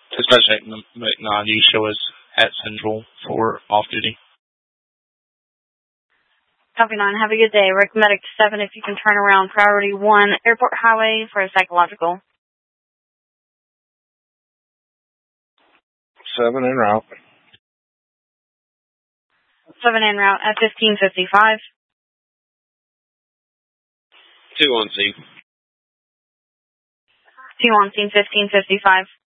Dispatch McNaught, you show us at Central for off-duty. Copy 9. Have a good day. Rick Medic 7, if you can turn around. Priority 1, Airport Highway for a psychological. 7 en route. 7 en route at 1555. 2 on scene. 2 on scene, 1555.